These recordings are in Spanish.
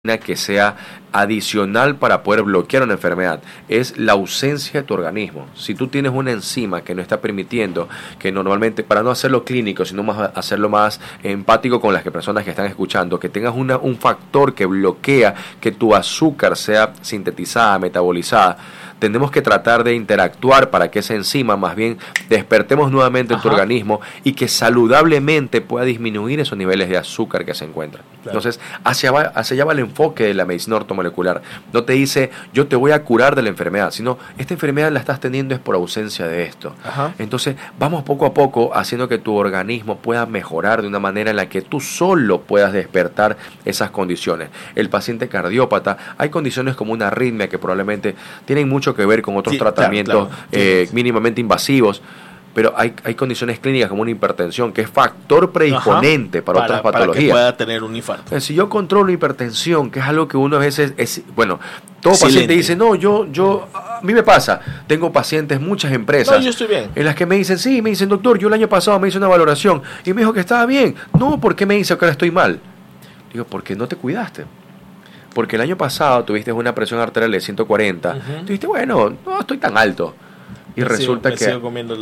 que sea adicional para poder bloquear una enfermedad, es la ausencia de tu organismo. Si tú tienes una enzima que no está permitiendo, que normalmente, para no hacerlo clínico, sino más hacerlo más empático con las personas que están escuchando, que tengas un factor que bloquea que tu azúcar sea sintetizada, metabolizada, tenemos que tratar de interactuar para que esa enzima más bien despertemos nuevamente en tu organismo y que saludablemente pueda disminuir esos niveles de azúcar que se encuentran. Claro. Entonces, hacia allá va el enfoque de la medicina ortomolecular. No te dice, yo te voy a curar de la enfermedad, sino, esta enfermedad la estás teniendo es por ausencia de esto. Entonces, vamos poco a poco haciendo que tu organismo pueda mejorar de una manera en la que tú solo puedas despertar esas condiciones. El paciente cardiópata, hay condiciones como una arritmia que probablemente tienen mucho que ver con otros tratamientos mínimamente invasivos, pero hay condiciones clínicas como una hipertensión que es factor predisponente para otras patologías. Para que pueda tener un infarto. Entonces, si yo controlo hipertensión, que es algo que uno a veces todo paciente dice, no, a mí me pasa, tengo pacientes, muchas empresas, yo estoy bien, en las que me dicen, doctor, yo el año pasado me hice una valoración y me dijo que estaba bien. No, ¿por qué me dice que ahora estoy mal? Digo, porque no te cuidaste. Porque el año pasado tuviste una presión arterial de 140, tú dijiste, bueno, no estoy tan alto. Y resulta que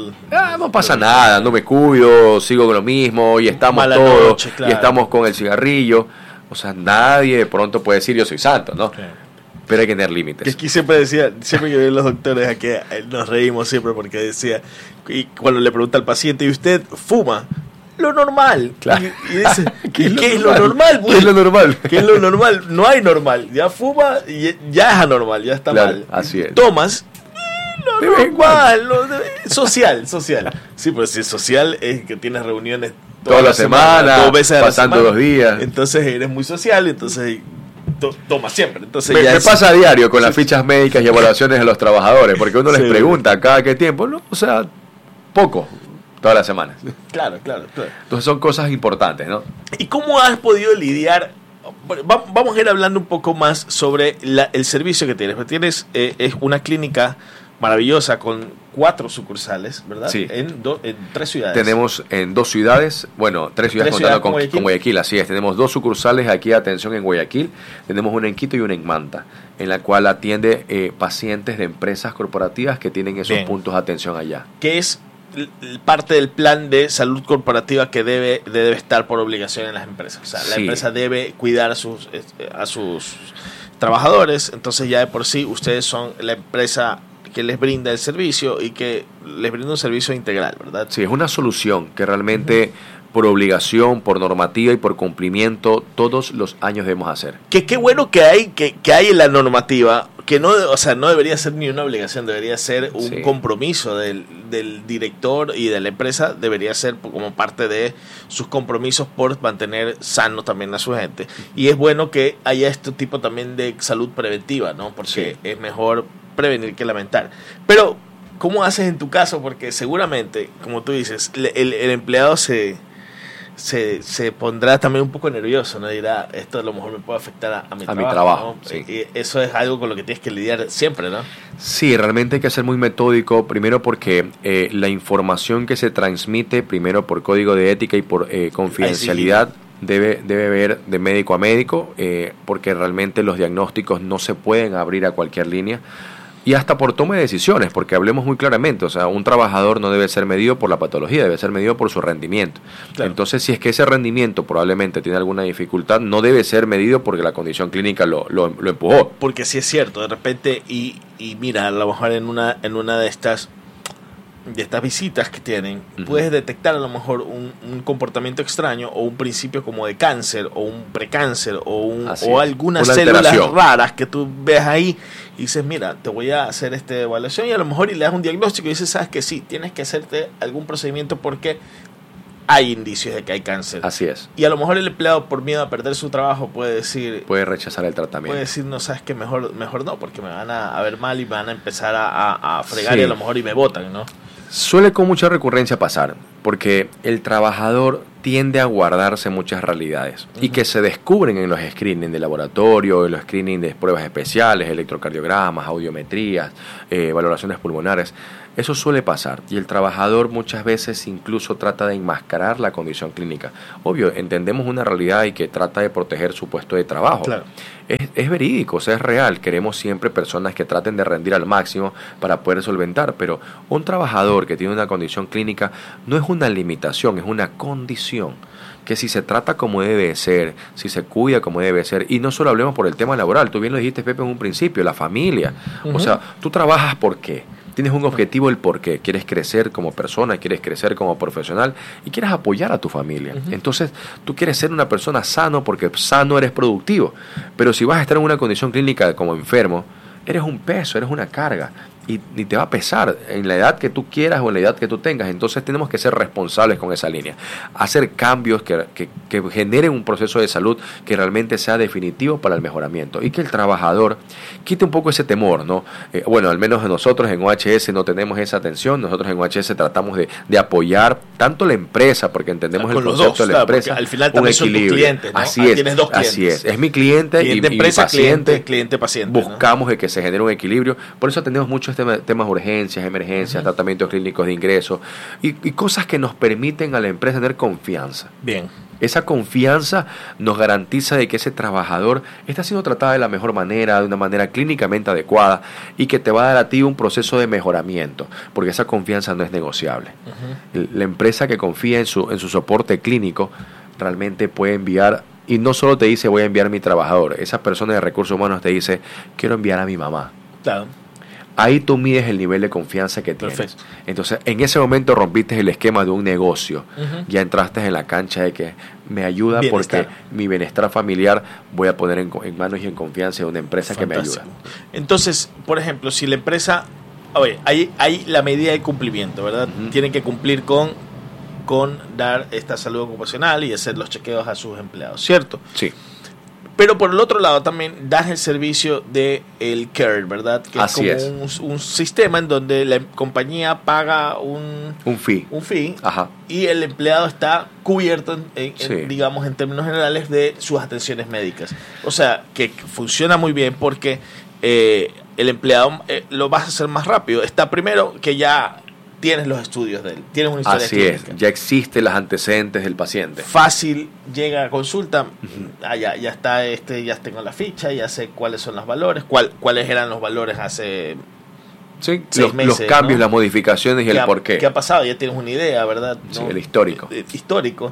no pasa nada, no me cuido, sigo con lo mismo, y estamos todos, y estamos con el cigarrillo. O sea, nadie de pronto puede decir yo soy santo, ¿no? Pero hay que tener límites. Es que siempre que veía los doctores aquí, nos reímos siempre porque decía, y cuando le pregunta al paciente, ¿y usted fuma? Lo normal. Claro. Y dice, ¿qué es lo normal? ¿Qué es lo normal? ¿Qué es lo normal? No hay normal. Ya fuma y ya es anormal, ya está mal. Así es. Tomas, lo normal, social. Sí, pues si es social es que tienes reuniones toda la semana, 2 veces a la semana. Pasando 2 días. Entonces eres muy social, entonces toma siempre. Entonces me pasa a diario con las fichas médicas y evaluaciones de los trabajadores, porque uno les pregunta cada qué tiempo, ¿no? O sea, poco. Todas las semanas. Claro. Entonces son cosas importantes, ¿no? ¿Y cómo has podido lidiar? Vamos a ir hablando un poco más sobre el servicio que tienes. Tienes es una clínica maravillosa con 4 sucursales, ¿verdad? Sí. En 3 ciudades. Tenemos en 2 ciudades, 3 ciudades contando con Guayaquil, así es. Tenemos 2 sucursales aquí de atención en Guayaquil. Tenemos una en Quito y una en Manta, en la cual atiende pacientes de empresas corporativas que tienen esos puntos de atención allá. ¿Qué es parte del plan de salud corporativa que debe estar por obligación en las empresas? O sea, la empresa debe cuidar a sus trabajadores, entonces ya de por sí ustedes son la empresa que les brinda el servicio y que les brinda un servicio integral, ¿verdad? Sí, es una solución que realmente por obligación, por normativa y por cumplimiento todos los años debemos hacer. Qué bueno que hay en la normativa, que no debería ser ni una obligación, debería ser un compromiso del director y de la empresa, debería ser como parte de sus compromisos por mantener sano también a su gente. Y es bueno que haya este tipo también de salud preventiva, ¿no? Porque es mejor prevenir que lamentar. Pero, ¿cómo haces en tu caso? Porque seguramente, como tú dices, el empleado se pondrá también un poco nervioso, ¿no? Dirá, esto a lo mejor me puede afectar a mi trabajo, ¿no? Sí. Y eso es algo con lo que tienes que lidiar siempre, ¿no? Sí, realmente hay que ser muy metódico, primero porque la información que se transmite, primero por código de ética y por confidencialidad, debe ver de médico a médico, porque realmente los diagnósticos no se pueden abrir a cualquier línea. Y hasta por toma de decisiones, porque hablemos muy claramente, o sea, un trabajador no debe ser medido por la patología, debe ser medido por su rendimiento. Claro. Entonces, si es que ese rendimiento probablemente tiene alguna dificultad, no debe ser medido porque la condición clínica lo empujó. Porque sí es cierto, de repente, y mira, a lo mejor en una de estas visitas que tienen, puedes detectar a lo mejor un comportamiento extraño o un principio como de cáncer o un precáncer o algunas células raras que tú ves ahí y dices, mira, te voy a hacer esta evaluación y a lo mejor y le das un diagnóstico y dices, sabes que sí, tienes que hacerte algún procedimiento porque hay indicios de que hay cáncer. Así es. Y a lo mejor el empleado, por miedo a perder su trabajo, puede rechazar el tratamiento. Puede decir, no, sabes que mejor no, porque me van a ver mal y me van a empezar a fregar y a lo mejor y me botan, ¿no? Suele con mucha recurrencia pasar, porque el trabajador tiende a guardarse muchas realidades y que se descubren en los screenings de laboratorio, en los screenings de pruebas especiales, electrocardiogramas, audiometrías, valoraciones pulmonares. Eso suele pasar y el trabajador muchas veces incluso trata de enmascarar la condición clínica. Obvio, entendemos una realidad y que trata de proteger su puesto de trabajo. Claro. Es verídico, o sea, es real. Queremos siempre personas que traten de rendir al máximo para poder solventar, pero un trabajador que tiene una condición clínica no es una limitación, es una condición que si se trata como debe ser, si se cuida como debe ser, y no solo hablemos por el tema laboral, tú bien lo dijiste, Pepe, en un principio, la familia. O sea, tú trabajas ¿por qué? Tienes un objetivo, el por qué. Quieres crecer como persona, quieres crecer como profesional y quieres apoyar a tu familia. Entonces, tú quieres ser una persona sano porque sano eres productivo. Pero si vas a estar en una condición clínica como enfermo, eres un peso, eres una carga. Y te va a pesar en la edad que tú quieras o en la edad que tú tengas. Entonces tenemos que ser responsables con esa línea. Hacer cambios que generen un proceso de salud que realmente sea definitivo para el mejoramiento. Y que el trabajador quite un poco ese temor, ¿no? Bueno, al menos nosotros en OHS no tenemos esa atención. Nosotros en OHS tratamos de apoyar tanto la empresa, porque entendemos el concepto de la empresa. Al final también son tus clientes, ¿no? Así es, tienes dos clientes. Así es mi cliente y empresa, mi paciente. Cliente, paciente. Buscamos de que se genere un equilibrio. Por eso tenemos muchos temas de urgencias, emergencias, tratamientos clínicos de ingreso y cosas que nos permiten a la empresa tener confianza. Bien. Esa confianza nos garantiza de que ese trabajador está siendo tratado de la mejor manera, de una manera clínicamente adecuada y que te va a dar a ti un proceso de mejoramiento, porque esa confianza no es negociable. La empresa que confía en su soporte clínico realmente puede enviar, y no solo te dice voy a enviar a mi trabajador, esa persona de recursos humanos te dice quiero enviar a mi mamá. Claro. Ahí tú mides el nivel de confianza que tienes. Perfecto. Entonces, en ese momento rompiste el esquema de un negocio. Ya entraste en la cancha de que me ayuda bienestar. Porque mi bienestar familiar voy a poner en manos y en confianza de una empresa Fantástico. que me ayuda. Entonces, por ejemplo, si la empresa... Oye, hay la medida de cumplimiento, ¿verdad? Tienen que cumplir con dar esta salud ocupacional y hacer los chequeos a sus empleados, ¿cierto? Sí. Pero por el otro lado también das el servicio de el CARE, ¿verdad? Que Así es como un sistema en donde la compañía paga un fee. Ajá. Y el empleado está cubierto, Sí. digamos, en términos generales, de sus atenciones médicas. O sea, que funciona muy bien porque el empleado lo vas a hacer más rápido. Está primero que ya tienes los estudios de él, tienes una historia clínica. Así es, ya existen los antecedentes del paciente. Fácil, llega a consulta, ya está, ya tengo la ficha, ya sé cuáles son los valores, cuáles eran los valores hace Sí, 6 meses, los cambios, ¿no? las modificaciones y el porqué. ¿Qué ha pasado? Ya tienes una idea, ¿verdad? Sí, ¿no? el histórico. Histórico.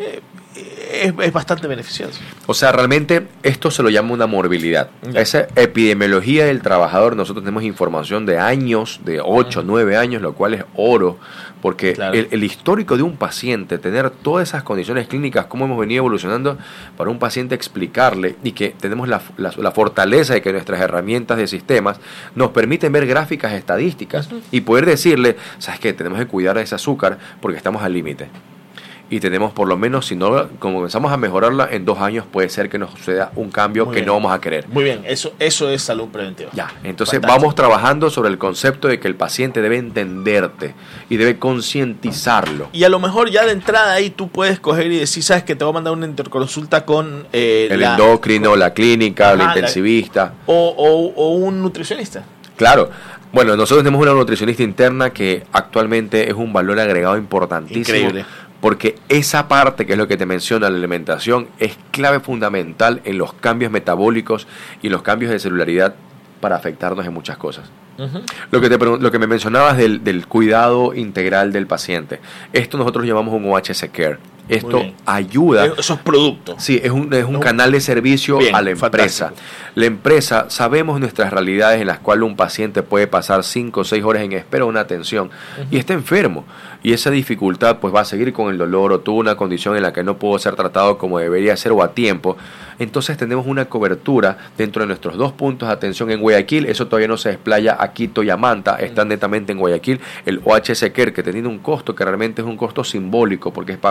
Es bastante beneficioso. O sea, realmente esto se lo llama una morbilidad. Esa epidemiología del trabajador, nosotros tenemos información de años, de 8, 9 años, lo cual es oro, porque claro. el histórico de un paciente, tener todas esas condiciones clínicas, cómo hemos venido evolucionando para un paciente explicarle y que tenemos la fortaleza de que nuestras herramientas de sistemas nos permiten ver gráficas estadísticas y poder decirle, ¿sabes qué? Tenemos que cuidar ese azúcar porque estamos al límite. Y tenemos por lo menos, si no comenzamos a mejorarla, en 2 años puede ser que nos suceda un cambio Muy que bien. no vamos a querer. Muy bien, eso es salud preventiva. Ya, entonces Fantástico. vamos trabajando sobre el concepto de que el paciente debe entenderte y debe concientizarlo. Y a lo mejor ya de entrada ahí tú puedes coger y decir, sabes que te voy a mandar una interconsulta con El endocrino, la clínica, la Ajá, intensivista. O un nutricionista. Claro. Bueno, nosotros tenemos una nutricionista interna que actualmente es un valor agregado importantísimo. Increíble. Porque esa parte, que es lo que te menciona, la alimentación, es clave fundamental en los cambios metabólicos y los cambios de celularidad para afectarnos en muchas cosas. Lo que me mencionabas del cuidado integral del paciente, esto nosotros llamamos un OHS Care. Esto ayuda. Esos productos. Sí, es un canal de servicio a la empresa. Fantástico. La empresa, sabemos nuestras realidades en las cuales un paciente puede pasar 5 o 6 horas en espera de una atención y está enfermo. Y esa dificultad pues va a seguir con el dolor o tuvo una condición en la que no pudo ser tratado como debería ser o a tiempo. Entonces tenemos una cobertura dentro de nuestros 2 puntos de atención en Guayaquil. Eso todavía no se desplaya a Quito y a Manta, están netamente en Guayaquil. El OHS Care, que tiene un costo que realmente es un costo simbólico porque es pagar $10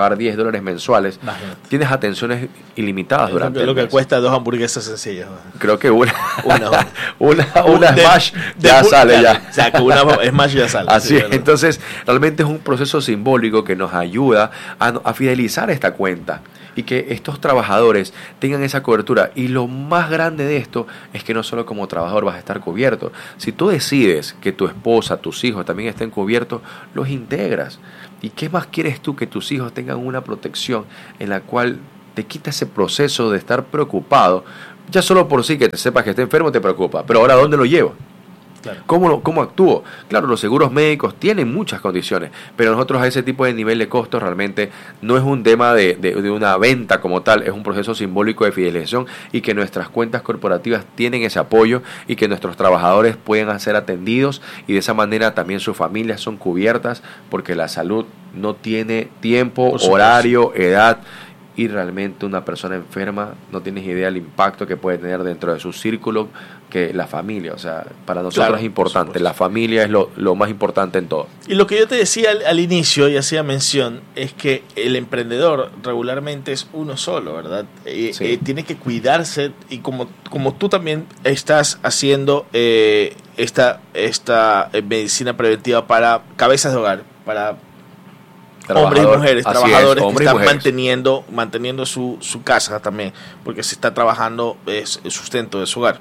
$10 mensuales. Imagínate. Tienes atenciones ilimitadas durante lo que el mes. cuesta 2 hamburguesas sencillas. Creo que una Una Smash ya sale ya. O sea, que una Smash ya sale. Así es. ¿Verdad? Entonces, realmente es un proceso simbólico que nos ayuda a fidelizar esta cuenta y que estos trabajadores tengan esa cobertura. Y lo más grande de esto es que no solo como trabajador vas a estar cubierto. Si tú decides que tu esposa, tus hijos también estén cubiertos, los integras. ¿Y qué más quieres tú? Que tus hijos tengan una protección en la cual te quita ese proceso de estar preocupado. Ya solo por sí que te sepas que está enfermo te preocupa. Pero ahora, ¿dónde lo llevo? Claro. ¿Cómo actúo? Claro, los seguros médicos tienen muchas condiciones, pero nosotros a ese tipo de nivel de costos realmente no es un tema de una venta como tal, es un proceso simbólico de fidelización y que nuestras cuentas corporativas tienen ese apoyo y que nuestros trabajadores pueden ser atendidos y de esa manera también sus familias son cubiertas porque la salud no tiene tiempo, horario, edad. Y realmente una persona enferma no tienes idea del impacto que puede tener dentro de su círculo, que la familia, o sea, para nosotros Claro, es importante, la familia es lo más importante en todo. Y lo que yo te decía al inicio y hacía mención es que el emprendedor regularmente es uno solo, ¿verdad? Sí. Tiene que cuidarse y como tú también estás haciendo esta medicina preventiva para cabezas de hogar, para hombres y mujeres, trabajadores que están manteniendo su casa también, porque se está trabajando el sustento de su hogar.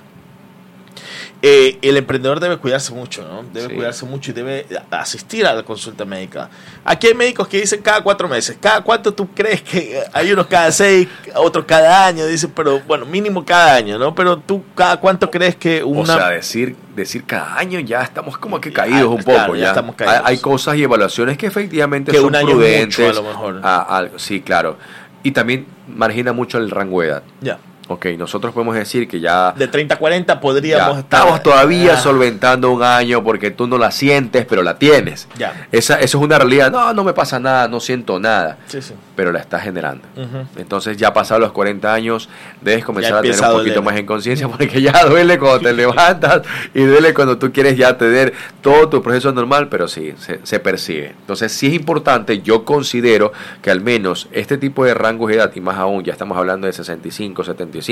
El emprendedor debe cuidarse mucho, ¿no? Debe cuidarse mucho y debe asistir a la consulta médica. Aquí hay médicos que dicen cada 4 meses. ¿Cada cuánto tú crees que hay unos cada 6, otros cada año? Dicen, pero bueno, mínimo cada año, ¿no? Pero tú, ¿cada cuánto crees que una...? O sea, decir cada año ya estamos como que caídos un poco. Claro, ya estamos caídos. Hay cosas y evaluaciones que efectivamente que son un año prudentes. mucho, a lo mejor. Sí, claro. Y también margina mucho el rango de edad. Ya. Ok, nosotros podemos decir que ya... De 30 a 40 podríamos estar... Estamos todavía solventando un año porque tú no la sientes, pero la tienes. Ya. Eso es una realidad. No me pasa nada, no siento nada. Sí. Pero la estás generando. Uh-huh. Entonces ya pasados los 40 años debes comenzar a tener un poquito más en conciencia Uh-huh. porque ya duele cuando te levantas y duele cuando tú quieres ya tener todo tu proceso normal, pero sí, se percibe. Entonces sí es importante, yo considero que al menos este tipo de rangos de edad, y más aún, ya estamos hablando de 65, 75,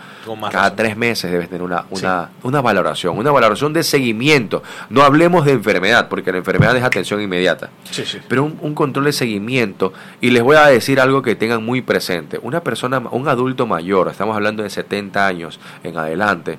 cada 3 meses debes tener una valoración de seguimiento. No hablemos de enfermedad, porque la enfermedad es atención inmediata. Sí. Pero un control de seguimiento, y les voy a decir algo que tengan muy presente. Una persona, un adulto mayor, estamos hablando de 70 años en adelante,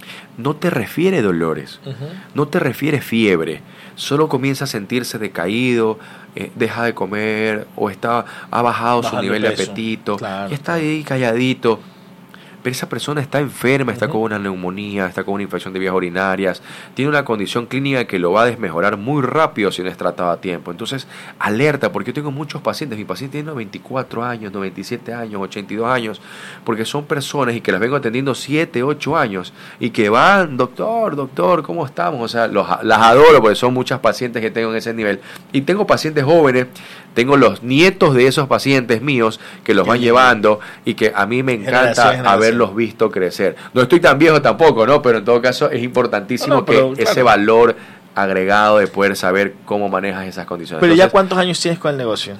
no te refiere dolores, Uh-huh. no te refiere fiebre, solo comienza a sentirse decaído, deja de comer o ha bajado su nivel de apetito, claro. y está ahí calladito. Pero esa persona está enferma, está Uh-huh. con una neumonía, está con una infección de vías urinarias, tiene una condición clínica que lo va a desmejorar muy rápido si no es tratado a tiempo. Entonces, alerta, porque yo tengo muchos pacientes, mi paciente tiene 94 años, 97 años, 82 años, porque son personas y que las vengo atendiendo 7, 8 años y que van, doctor, ¿cómo estamos? O sea, las adoro porque son muchas pacientes que tengo en ese nivel. Y tengo pacientes jóvenes, tengo los nietos de esos pacientes míos que los van llevando y que a mí me encanta haberlos visto crecer. No estoy tan viejo tampoco, ¿no? Pero en todo caso es importantísimo ese valor agregado de poder saber cómo manejas esas condiciones. Pero entonces, ¿ya cuántos años tienes con el negocio?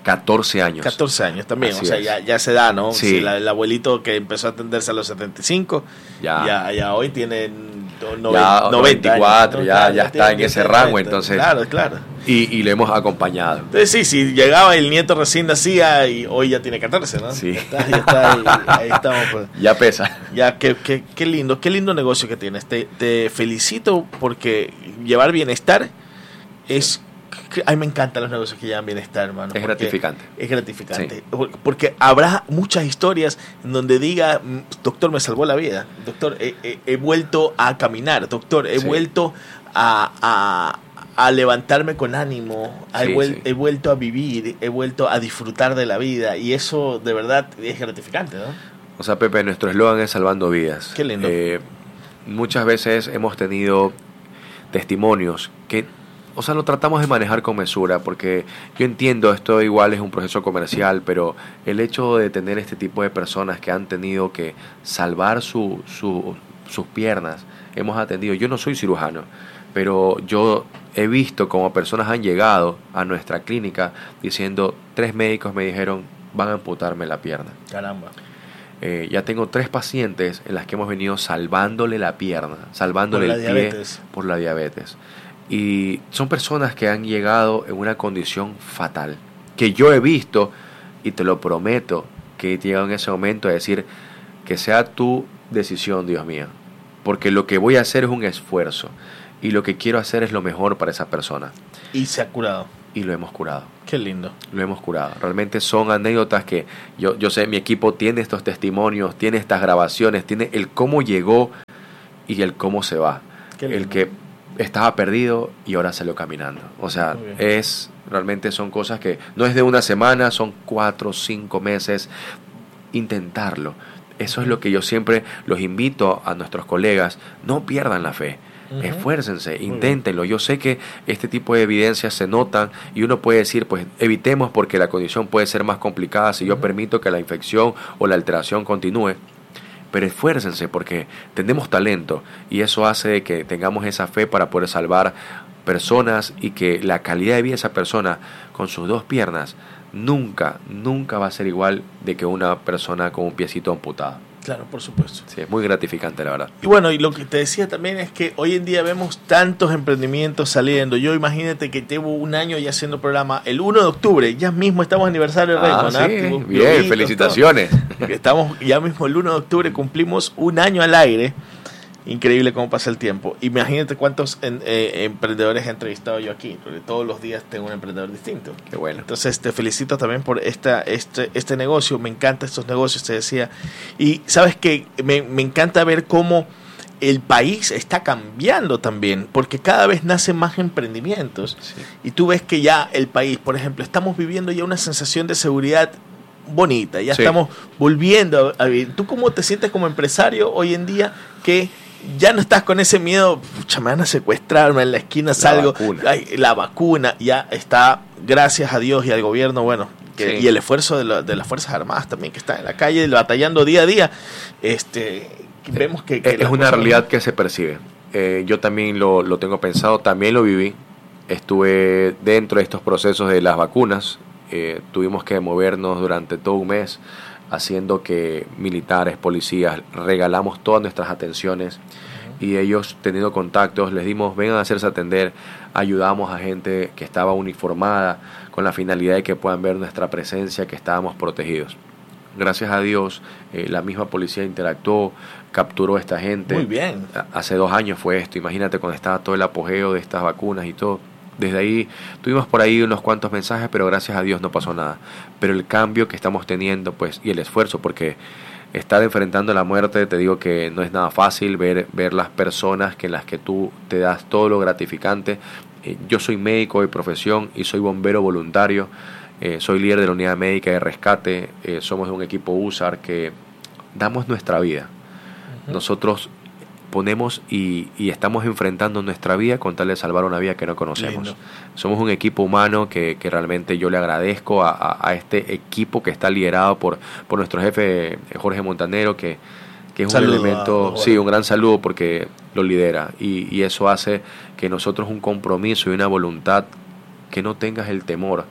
14 años. 14 años también, Así o sea, es. ya se da, ¿no? Sí. Si el abuelito que empezó a atenderse a los 75, ya hoy tiene 90 94, años, ya está en ese rango, entonces. Claro. Y lo hemos acompañado. Entonces sí, si llegaba el nieto recién nacía y hoy ya tiene 14, ¿no? Sí. Ya está, ahí estamos. Pues. Ya pesa. Ya, qué lindo negocio que tienes. Te felicito porque llevar bienestar es... A mí me encantan los negocios que llevan bienestar, hermano. Es gratificante. Es gratificante. Sí. Porque habrá muchas historias en donde diga, doctor, me salvó la vida. Doctor, he vuelto a caminar. Doctor, he vuelto a levantarme con ánimo. He vuelto a vivir. He vuelto a disfrutar de la vida. Y eso, de verdad, es gratificante, ¿no? O sea, Pepe, nuestro eslogan es salvando vidas. Qué lindo. Muchas veces hemos tenido testimonios que... O sea, lo tratamos de manejar con mesura, porque yo entiendo, esto igual es un proceso comercial, pero el hecho de tener este tipo de personas que han tenido que salvar sus piernas, hemos atendido, yo no soy cirujano, pero yo he visto cómo personas han llegado a nuestra clínica diciendo, 3 médicos me dijeron, van a amputarme la pierna. Caramba. Ya tengo 3 pacientes en las que hemos venido salvándole la pierna, salvándole el pie por la diabetes. Y son personas que han llegado en una condición fatal, que yo he visto, y te lo prometo, que he llegado en ese momento a decir que sea tu decisión, Dios mío, porque lo que voy a hacer es un esfuerzo y lo que quiero hacer es lo mejor para esa persona. Y se ha curado. Y lo hemos curado. Qué lindo. Lo hemos curado. Realmente son anécdotas que yo sé, mi equipo tiene estos testimonios, tiene estas grabaciones, tiene el cómo llegó y el cómo se va. El que estaba perdido y ahora salió caminando. O sea, realmente son cosas que no es de una semana, son 4 o 5 meses. Intentarlo. Eso es lo que yo siempre los invito a nuestros colegas. No pierdan la fe. Esfuércense, inténtenlo. Yo sé que este tipo de evidencias se notan y uno puede decir, pues evitemos porque la condición puede ser más complicada si yo permito que la infección o la alteración continúe. Pero esfuércense porque tenemos talento y eso hace de que tengamos esa fe para poder salvar personas y que la calidad de vida de esa persona con sus 2 piernas nunca va a ser igual de que una persona con un piecito amputado. Claro, por supuesto. Sí, es muy gratificante, la verdad. Y bueno, y lo que te decía también es que hoy en día vemos tantos emprendimientos saliendo. Yo imagínate que llevo un año ya haciendo programa. El 1 de octubre, ya mismo estamos aniversario de Raymond. Sí, bien, felicitaciones. Estamos ya mismo el 1 de octubre, cumplimos un año al aire. Increíble cómo pasa el tiempo. Imagínate cuántos emprendedores he entrevistado yo aquí. Porque todos los días tengo un emprendedor distinto. Qué bueno. Entonces te felicito también por este negocio. Me encantan estos negocios, te decía. Y sabes que me encanta ver cómo el país está cambiando también. Porque cada vez nacen más emprendimientos. Sí. Y tú ves que ya el país, por ejemplo, estamos viviendo ya una sensación de seguridad bonita. Ya estamos volviendo a vivir. ¿Tú cómo te sientes como empresario hoy en día que ya no estás con ese miedo, pucha, me van a secuestrarme en la esquina, salgo, la vacuna ya está, gracias a Dios y al gobierno, bueno, y el esfuerzo de las Fuerzas Armadas también, que están en la calle batallando día a día, vemos que es una realidad que se percibe. Yo también lo tengo pensado, también lo viví, estuve dentro de estos procesos de las vacunas, tuvimos que movernos durante todo un mes, haciendo que militares, policías, regalamos todas nuestras atenciones y ellos teniendo contactos, les dimos, vengan a hacerse atender, ayudamos a gente que estaba uniformada con la finalidad de que puedan ver nuestra presencia, que estábamos protegidos. Gracias a Dios, la misma policía interactuó, capturó a esta gente. Muy bien. Hace 2 años fue esto, imagínate cuando estaba todo el apogeo de estas vacunas y todo. Desde ahí tuvimos por ahí unos cuantos mensajes, pero gracias a Dios no pasó nada. Pero el cambio que estamos teniendo, pues, y el esfuerzo, porque estar enfrentando la muerte, te digo que no es nada fácil, ver las personas en las que tú te das todo lo gratificante. Yo soy médico de profesión y soy bombero voluntario, soy líder de la unidad médica de rescate, somos de un equipo USAR que damos nuestra vida. Nosotros ponemos y estamos enfrentando nuestra vida con tal de salvar una vida que no conocemos. Lindo. Somos un equipo humano que realmente yo le agradezco a este equipo que está liderado por nuestro jefe Jorge Montanero, que es un elemento, sí, un gran saludo porque lo lidera y eso hace que nosotros un compromiso y una voluntad que no tengas el temor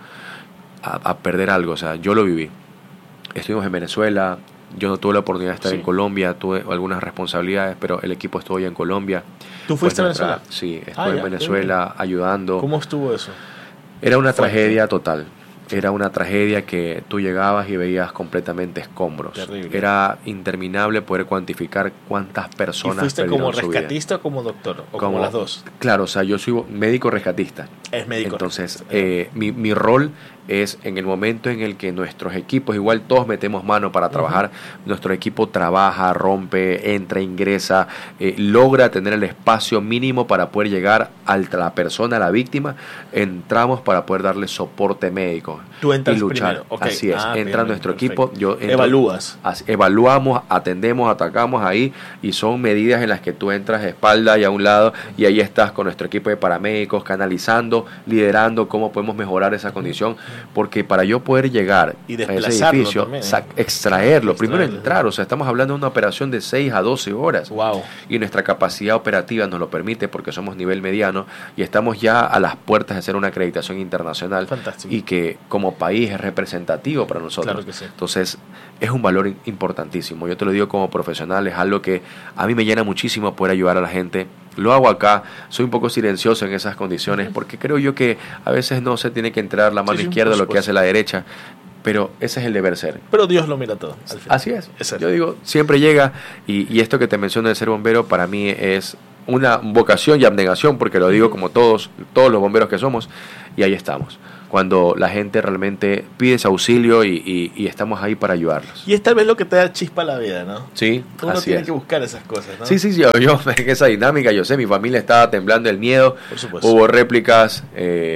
a perder algo. O sea, yo lo viví. Estuvimos en Venezuela. Yo no tuve la oportunidad de estar en Colombia, tuve algunas responsabilidades, pero el equipo estuvo ya en Colombia. ¿Tú fuiste a Venezuela? Sí, estuve en Venezuela ayudando. ¿Cómo estuvo eso? Era una tragedia total. Era una tragedia que tú llegabas y veías completamente escombros. Terrible. Era interminable poder cuantificar cuántas personas perdieron su vida. ¿Y fuiste como rescatista o como doctor? ¿O como las dos? Claro, o sea, yo soy médico rescatista. Es médico. Entonces, mi rol es en el momento en el que nuestros equipos, igual todos metemos mano para trabajar, nuestro equipo trabaja, rompe, entra, ingresa, logra tener el espacio mínimo para poder llegar a la persona, a la víctima, entramos para poder darle soporte médico. Tú entras y luchar. Primero. Okay. Así es, entra bien, nuestro perfecto. equipo, yo entro, evalúas. Evaluamos, atendemos, atacamos ahí y son medidas en las que tú entras de espalda y a un lado y ahí estás con nuestro equipo de paramédicos canalizando, liderando cómo podemos mejorar esa condición porque para yo poder llegar y a ese edificio, también, extraerlo, primero entrar, o sea, estamos hablando de una operación de 6 a 12 horas. Wow. Y nuestra capacidad operativa nos lo permite porque somos nivel mediano y estamos ya a las puertas de hacer una acreditación internacional. Fantástico. Y que como país es representativo para nosotros. Claro que sí. Entonces, es un valor importantísimo. Yo te lo digo como profesional, es algo que a mí me llena muchísimo poder ayudar a la gente. Lo hago acá, soy un poco silencioso en esas condiciones porque creo yo que a veces no se tiene que entrar la mano izquierda lo que hace la derecha, pero ese es el deber ser. Pero Dios lo mira todo. Así es. Yo digo, siempre llega y esto que te menciono de ser bombero para mí es una vocación y abnegación, porque lo digo como todos los bomberos que somos, y ahí estamos. Cuando la gente realmente pide ese auxilio y estamos ahí para ayudarlos. Y es tal vez lo que te da chispa a la vida, ¿no? Sí, uno tiene que buscar esas cosas, ¿no? Sí, yo en esa dinámica, yo sé, mi familia estaba temblando el miedo, por supuesto. Hubo réplicas,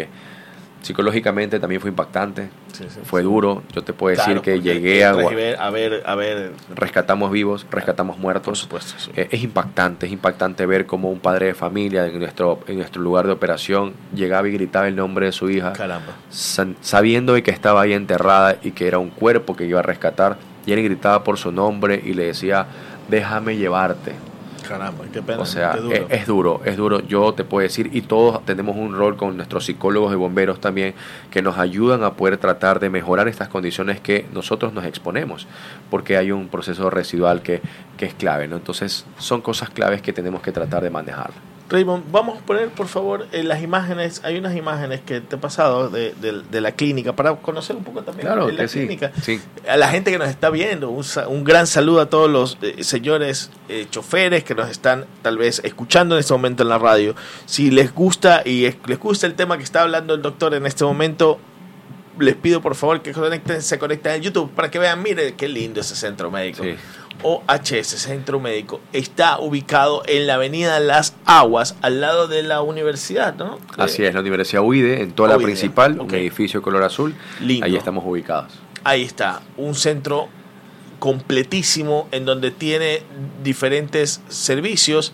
psicológicamente también fue impactante, fue duro. Yo te puedo decir que llegué a ver, rescatamos vivos, rescatamos muertos. Por supuesto, sí. Es impactante ver cómo un padre de familia en nuestro lugar de operación llegaba y gritaba el nombre de su hija. Caramba. Sabiendo de que estaba ahí enterrada y que era un cuerpo que iba a rescatar, y él gritaba por su nombre y le decía, déjame llevarte. Caramba, qué pena. O sea, es duro. Yo te puedo decir, y todos tenemos un rol con nuestros psicólogos de bomberos también, que nos ayudan a poder tratar de mejorar estas condiciones que nosotros nos exponemos, porque hay un proceso residual que es clave, ¿no? Entonces, son cosas claves que tenemos que tratar de manejar. Raymond, vamos a poner, por favor, las imágenes. Hay unas imágenes que te he pasado de la clínica para conocer un poco también de la clínica. Sí. A la gente que nos está viendo, un gran saludo a todos los señores choferes que nos están tal vez escuchando en este momento en la radio. Si les gusta les gusta el tema que está hablando el doctor en este momento, les pido por favor que se conecten en YouTube para que vean, mire qué lindo ese centro médico. Sí. OHS, Centro Médico, está ubicado en la avenida Las Aguas, al lado de la universidad, ¿no? Así es, la Universidad UIDE, en toda la principal, un edificio color azul. Lindo. Ahí estamos ubicados. Ahí está, un centro completísimo en donde tiene diferentes servicios,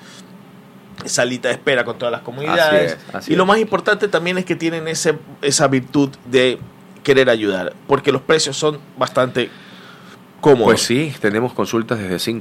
salita de espera con todas las comunidades. Así y lo más importante también es que tienen esa virtud de querer ayudar, porque los precios son bastante cómodos. Pues sí, tenemos consultas desde $5.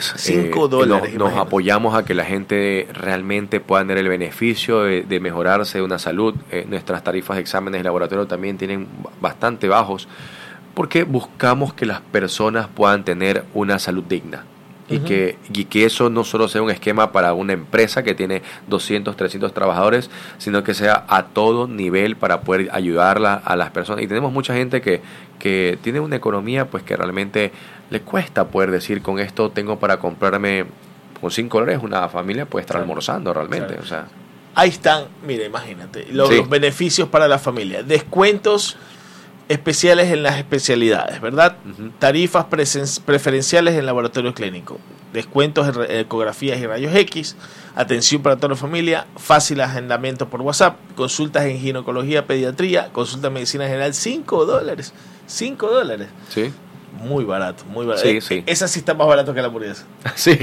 $5. Nos apoyamos a que la gente realmente pueda tener el beneficio de mejorarse de una salud. Nuestras tarifas de exámenes de laboratorio también tienen bastante bajos, porque buscamos que las personas puedan tener una salud digna. Y que eso no solo sea un esquema para una empresa que tiene 200, 300 trabajadores, sino que sea a todo nivel para poder ayudarla a las personas. Y tenemos mucha gente que tiene una economía pues que realmente le cuesta poder decir, con esto tengo para comprarme, con $5 una familia puede estar almorzando realmente. Claro. O sea, ahí están, mira, imagínate, los beneficios para la familia. Descuentos especiales en las especialidades, ¿verdad? Tarifas preferenciales en laboratorio clínico, descuentos en ecografías y rayos X, atención para toda la familia, fácil agendamiento por WhatsApp, consultas en ginecología, pediatría, consulta en medicina general, $5. $5. sí. Muy barato, muy barato. Sí. Esa sí está más barato que la hamburguesa. Sí.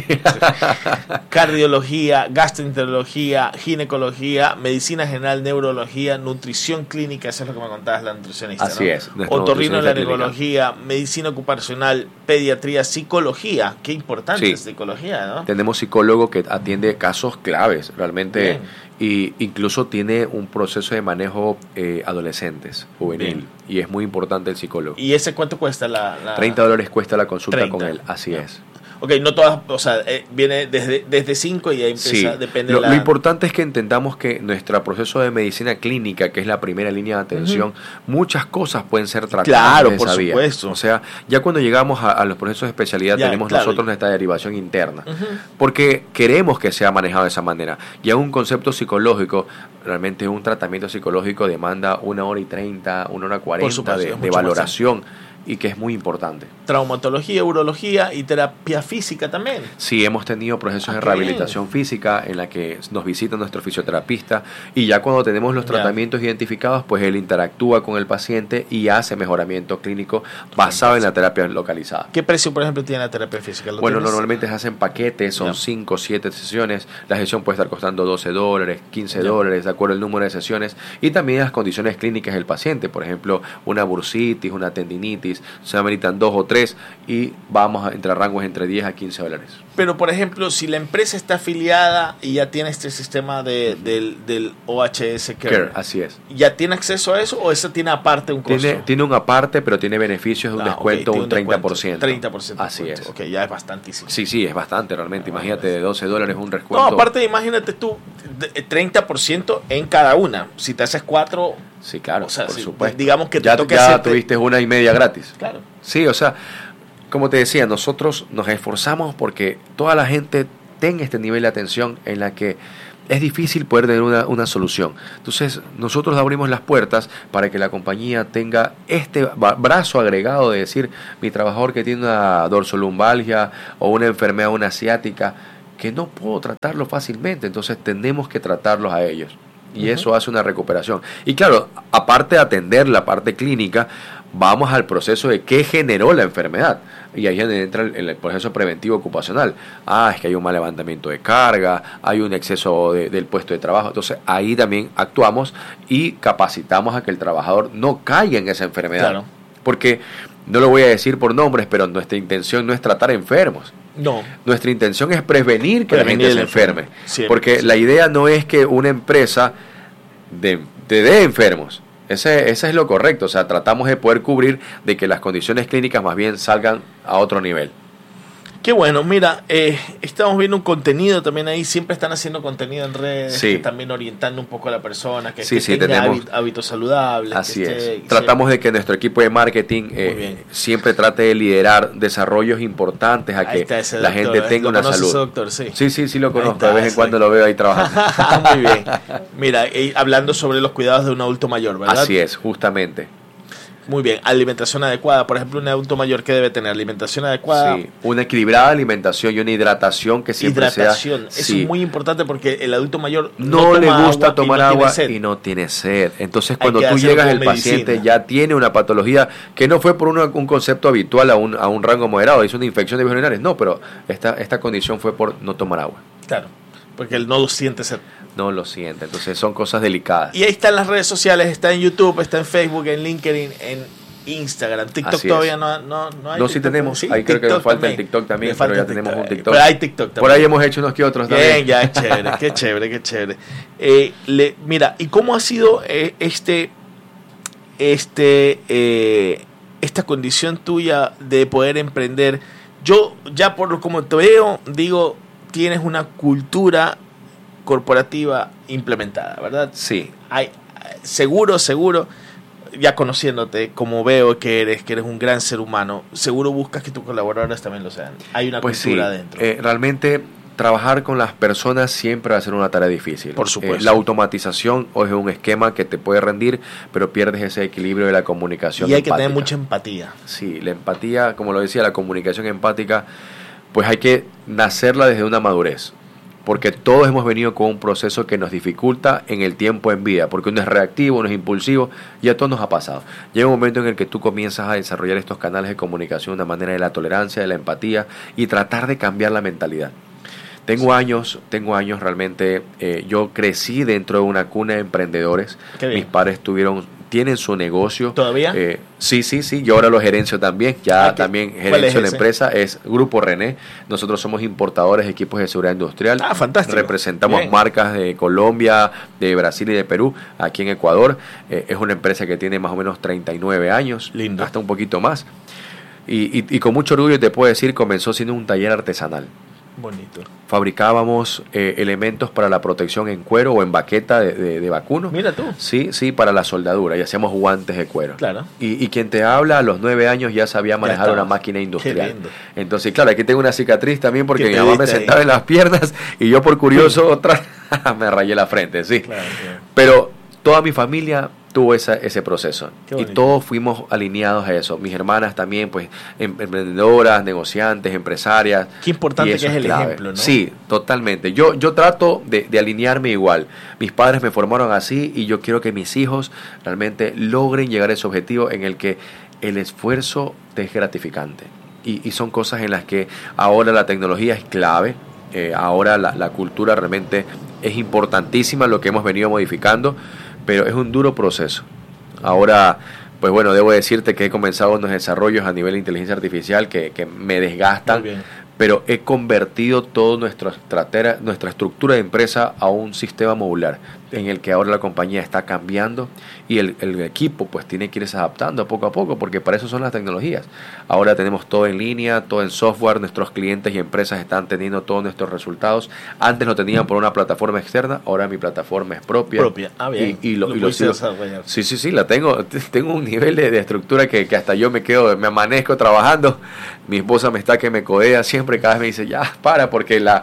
Cardiología, gastroenterología, ginecología, medicina general, neurología, nutrición clínica, eso es lo que me contabas, la nutricionista. Así ¿no? es. Otorrinolaringología, medicina ocupacional, pediatría, psicología. Qué importante es psicología, ¿no? Tenemos psicólogo que atiende casos claves, realmente. Bien. Y incluso tiene un proceso de manejo adolescentes, juvenil. Bien. Y es muy importante el psicólogo. ¿Y ese cuánto cuesta $30 cuesta la consulta 30. Con él, así es. Ok, no todas, o sea, viene desde 5 y ahí empieza, depende lo importante es que entendamos que nuestro proceso de medicina clínica, que es la primera línea de atención, muchas cosas pueden ser tratadas. Claro, por supuesto. O sea, ya cuando llegamos a los procesos de especialidad, tenemos nosotros nuestra derivación interna, porque queremos que sea manejado de esa manera. Ya un concepto psicológico, realmente un tratamiento psicológico demanda 1 hora y 30, 1 hora 40 de valoración. y que es muy importante. Traumatología, urología y terapia física también. Sí, hemos tenido procesos de rehabilitación física en la que nos visita nuestro fisioterapista y ya cuando tenemos los tratamientos identificados, pues él interactúa con el paciente y hace mejoramiento clínico basado en la terapia localizada. ¿Qué precio, por ejemplo, tiene la terapia física? Bueno, normalmente se hacen paquetes, son 5 o 7 sesiones. La sesión puede estar costando $12, $15, de acuerdo al número de sesiones y también las condiciones clínicas del paciente. Por ejemplo, una bursitis, una tendinitis, se ameritan 2 o 3 y vamos entre rangos entre $10 a $15. Pero, por ejemplo, si la empresa está afiliada y ya tiene este sistema del OHS Care, así es. ¿Ya tiene acceso a eso o eso tiene aparte un costo? Tiene un aparte, pero tiene beneficios de un descuento, un 30%. 30%. Así es. Ok, ya es bastantísimo. Sí, es bastante realmente. Imagínate, de $12 un descuento. No, aparte, imagínate tú, 30% en cada una. Si te haces 4... Sí, claro, o sea, por si, supuesto. Digamos que ya tuviste 1.5 gratis. Claro. Sí, o sea, como te decía, nosotros nos esforzamos porque toda la gente tenga este nivel de atención en la que es difícil poder tener una solución. Entonces, nosotros abrimos las puertas para que la compañía tenga este brazo agregado de decir, mi trabajador que tiene una dorsolumbalgia o una enfermedad, una ciática, que no puedo tratarlo fácilmente, entonces tenemos que tratarlos a ellos. Y eso hace una recuperación. Y claro, aparte de atender la parte clínica, vamos al proceso de qué generó la enfermedad. Y ahí entra el proceso preventivo ocupacional. Es que hay un mal levantamiento de carga, hay un exceso del puesto de trabajo. Entonces ahí también actuamos y capacitamos a que el trabajador no caiga en esa enfermedad. Claro. Porque, no lo voy a decir por nombres, pero nuestra intención no es tratar enfermos. No. Nuestra intención es prevenir que la gente se enferme. Porque la idea no es que una empresa te dé enfermos. Ese es lo correcto. O sea, tratamos de poder cubrir de que las condiciones clínicas más bien salgan a otro nivel. Qué bueno, mira, estamos viendo un contenido también ahí, siempre están haciendo contenido en redes, también orientando un poco a la persona, que tenga hábitos saludables. Así es. Tratamos de que nuestro equipo de marketing siempre trate de liderar desarrollos importantes a que la gente tenga una salud. Doctor, sí, lo conozco, de vez en cuando lo veo ahí trabajando. Muy bien. Mira, hablando sobre los cuidados de un adulto mayor, ¿verdad? Así es, justamente. Muy bien, alimentación adecuada. Por ejemplo, un adulto mayor, ¿qué debe tener? Alimentación adecuada. Sí, una equilibrada alimentación y una hidratación que siempre sea. Eso es muy importante porque el adulto mayor no le gusta tomar agua y no tiene sed. Entonces, cuando tú llegas, el paciente ya tiene una patología que no fue por un concepto habitual a un rango moderado, es una infección de vías urinarias. No, pero esta condición fue por no tomar agua. Claro, porque él no lo siente sed. No lo siente, entonces son cosas delicadas. Y ahí están las redes sociales, está en YouTube, está en Facebook, en LinkedIn, en Instagram. TikTok todavía no hay. No, sí tenemos, ahí creo que nos falta el TikTok también, pero ya tenemos un TikTok. Pero hay TikTok también. Por ahí hemos hecho unos que otros también. Bien, ya, qué chévere. Mira, ¿y cómo ha sido esta condición tuya de poder emprender? Yo ya por como te veo, digo, tienes una cultura corporativa implementada, ¿verdad? Sí. Seguro, ya conociéndote, como veo que eres un gran ser humano, seguro buscas que tus colaboradores también lo sean. Hay una cultura adentro. Realmente trabajar con las personas siempre va a ser una tarea difícil. Por supuesto. La automatización es un esquema que te puede rendir, pero pierdes ese equilibrio de la comunicación. Y hay que tener mucha empatía. Sí, la empatía, como lo decía, la comunicación empática, pues hay que nacerla desde una madurez. Porque todos hemos venido con un proceso que nos dificulta en el tiempo en vida, porque uno es reactivo, uno es impulsivo, y a todos nos ha pasado. Llega un momento en el que tú comienzas a desarrollar estos canales de comunicación de una manera de la tolerancia, de la empatía, y tratar de cambiar la mentalidad. Tengo años realmente, yo crecí dentro de una cuna de emprendedores. Mis padres tienen su negocio. ¿Todavía? Sí, yo ahora lo gerencio también, también gerencio la empresa, es Grupo René. Nosotros somos importadores de equipos de seguridad industrial. Fantástico. Representamos marcas de Colombia, de Brasil y de Perú, aquí en Ecuador. Es una empresa que tiene más o menos 39 años, lindo, hasta un poquito más. Y con mucho orgullo te puedo decir, comenzó siendo un taller artesanal. Bonito. Fabricábamos elementos para la protección en cuero o en baqueta de vacuno. Mira tú. Sí, para la soldadura, y hacíamos guantes de cuero. Claro. Y quien te habla a los 9 años ya sabía manejar una máquina industrial. Entonces, claro, aquí tengo una cicatriz también porque mi mamá me sentaba en las piernas y yo por curioso me rayé la frente, sí. Claro. Pero toda mi familia tuvo ese proceso. Y todos fuimos alineados a eso. Mis hermanas también, pues, emprendedoras, negociantes, empresarias. Qué importante que es el ejemplo, ¿no? Sí, totalmente. Yo trato de alinearme igual. Mis padres me formaron así y yo quiero que mis hijos realmente logren llegar a ese objetivo en el que el esfuerzo te es gratificante. Y son cosas en las que ahora la tecnología es clave. Ahora la cultura realmente es importantísima, lo que hemos venido modificando, pero es un duro proceso. Ahora, pues bueno, debo decirte que he comenzado unos desarrollos a nivel de inteligencia artificial que me desgastan, pero he convertido toda nuestra estructura de empresa a un sistema modular en el que ahora la compañía está cambiando y el equipo pues tiene que irse adaptando poco a poco, porque para eso son las tecnologías. Ahora tenemos todo en línea, todo en software, nuestros clientes y empresas están teniendo todos nuestros resultados. Antes lo tenían por una plataforma externa, ahora mi plataforma es propia. Bien. Y lo sigo. Sí, la tengo un nivel de estructura que hasta yo me amanezco trabajando. Mi esposa me está que me codea siempre, cada vez me dice, ya, porque la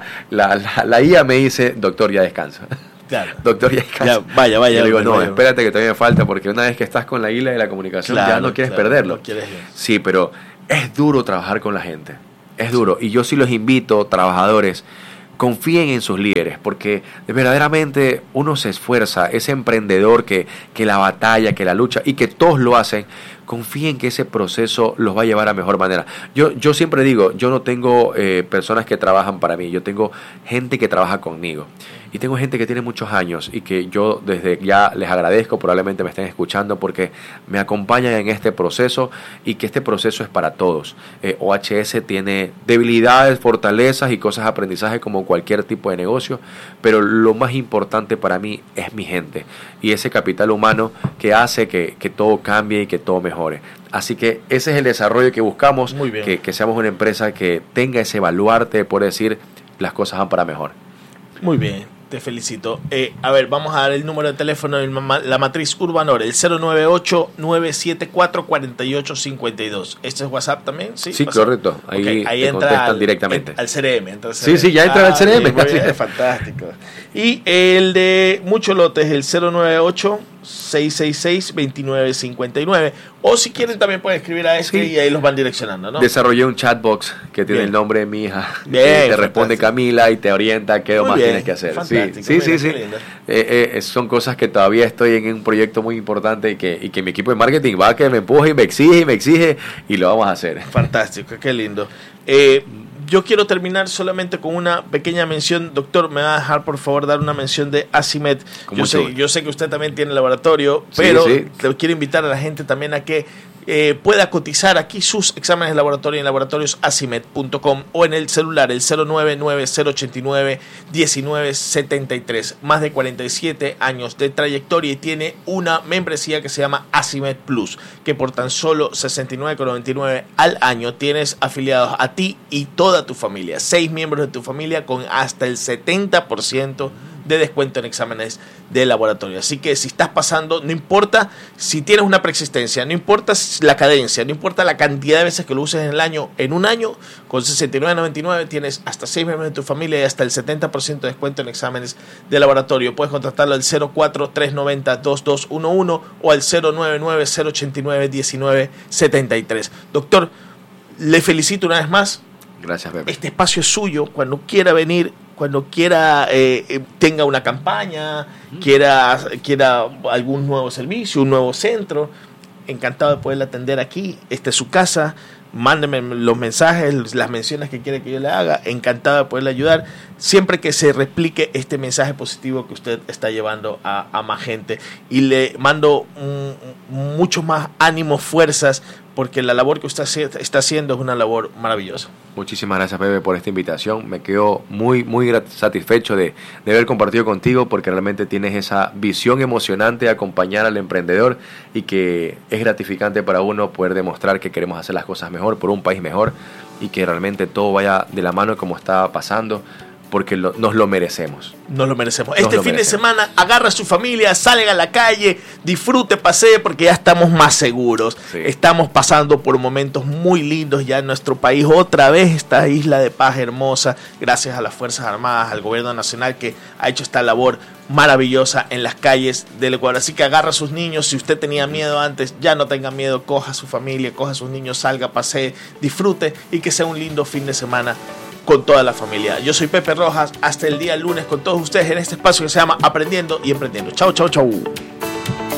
IA me dice, doctor, ya descansa. Claro. Doctor, ya descansa. Vaya. Yo digo, no, espérate que todavía me falta, porque una vez que estás con la isla de la comunicación, ya no quieres perderlo. Sí, pero es duro trabajar con la gente. Es duro. Y yo sí los invito, trabajadores, confíen en sus líderes, porque verdaderamente uno se esfuerza, ese emprendedor que la batalla, que la lucha, y que todos lo hacen, confíen que ese proceso los va a llevar a mejor manera. Yo siempre digo, yo no tengo personas que trabajan para mí, yo tengo gente que trabaja conmigo. Y tengo gente que tiene muchos años y que yo desde ya les agradezco, probablemente me estén escuchando, porque me acompañan en este proceso y que este proceso es para todos. OHS tiene debilidades, fortalezas y cosas de aprendizaje como cualquier tipo de negocio, pero lo más importante para mí es mi gente y ese capital humano que hace que todo cambie y que todo mejore. Así que ese es el desarrollo que buscamos, que seamos una empresa que tenga ese baluarte de poder decir las cosas van para mejor. Muy bien. Te felicito. A ver, vamos a dar el número de teléfono de la matriz Urbanor, el 098-974-4852. ¿Este es WhatsApp también? Sí, correcto. Ahí contestan directamente. Al CRM. Sí, ya entra al CRM. Fantástico. Y el de Mucho Lote es el 098-666-2959. O si quieren también pueden escribir a y ahí los van direccionando, ¿no? Desarrollé un chatbox que tiene el nombre de mi hija. Te responde Camila y te orienta qué más tienes que hacer. Sí. Son cosas que todavía estoy en un proyecto muy importante y que mi equipo de marketing va a que me empuje y me exige y lo vamos a hacer. Fantástico, qué lindo. Yo quiero terminar solamente con una pequeña mención. Doctor, ¿me va a dejar por favor dar una mención de Assimed? Yo sé que usted también tiene laboratorio, pero quiero invitar a la gente también a que pueda cotizar aquí sus exámenes de laboratorio en laboratoriosassimed.com o en el celular, el 099-089-1973. Más de 47 años de trayectoria y tiene una membresía que se llama Assimed Plus, que por tan solo $69.99 al año tienes afiliados a ti y toda tu familia. 6 miembros de tu familia con hasta el 70% de descuento en exámenes de laboratorio. Así que si estás pasando, no importa si tienes una preexistencia, no importa la cadencia, no importa la cantidad de veces que lo uses en un año, con $69.99 tienes hasta 6 miembros de tu familia y hasta el 70% de descuento en exámenes de laboratorio. Puedes contactarlo al 04-390-2211 o al 099-089-1973. Doctor, le felicito una vez más. Gracias, Pepe. Este espacio es suyo. Cuando quiera venir, cuando quiera tenga una campaña, quiera algún nuevo servicio, un nuevo centro, encantado de poderle atender aquí. Esta es su casa. Mándeme los mensajes, las menciones que quiere que yo le haga. Encantado de poderle ayudar. Siempre que se replique este mensaje positivo que usted está llevando a más gente. Y le mando mucho más ánimo, fuerzas, porque la labor que usted está haciendo es una labor maravillosa. Muchísimas gracias, Pepe, por esta invitación. Me quedo muy satisfecho de haber compartido contigo, porque realmente tienes esa visión emocionante de acompañar al emprendedor y que es gratificante para uno poder demostrar que queremos hacer las cosas mejor, por un país mejor, y que realmente todo vaya de la mano como está pasando, porque nos lo merecemos. Nos lo merecemos. Este fin de semana agarra a su familia, salga a la calle, disfrute, pasee, porque ya estamos más seguros. Sí. Estamos pasando por momentos muy lindos ya en nuestro país. Otra vez esta isla de paz hermosa, gracias a las Fuerzas Armadas, al gobierno nacional que ha hecho esta labor maravillosa en las calles del Ecuador. Así que agarra a sus niños. Si usted tenía miedo antes, ya no tenga miedo. Coja a su familia, coja a sus niños, salga, pasee, disfrute y que sea un lindo fin de semana con toda la familia. Yo soy Pepe Rojas. Hasta el día lunes con todos ustedes en este espacio que se llama Aprendiendo y Emprendiendo. Chau, chau, chau.